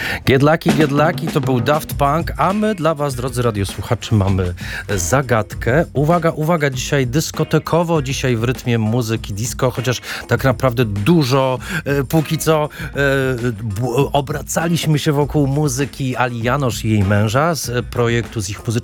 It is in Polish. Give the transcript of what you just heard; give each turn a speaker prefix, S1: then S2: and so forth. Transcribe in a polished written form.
S1: Giedlaki, to był Daft Punk, a my dla was, drodzy radiosłuchacze, mamy zagadkę. Uwaga, dzisiaj dyskotekowo, dzisiaj w rytmie muzyki disco, chociaż tak naprawdę dużo, póki co obracaliśmy się wokół muzyki Ali Janosz i jej męża z projektu, z ich muzycznego